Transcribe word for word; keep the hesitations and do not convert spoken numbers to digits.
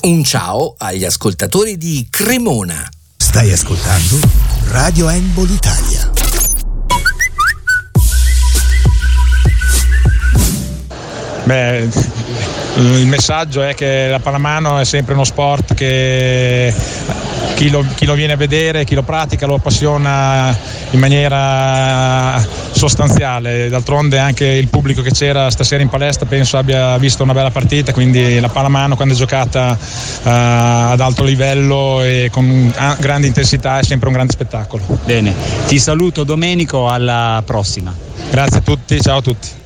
Un ciao agli ascoltatori di Cremona. Stai ascoltando Radio Handball Italia. Beh, il messaggio è che la pallamano è sempre uno sport che chi lo, chi lo viene a vedere, chi lo pratica lo appassiona in maniera sostanziale. D'altronde anche il pubblico che c'era stasera in palestra penso abbia visto una bella partita, quindi la pallamano quando è giocata uh, ad alto livello e con grande intensità è sempre un grande spettacolo. Bene, ti saluto Domenico, alla prossima. Grazie a tutti, ciao a tutti.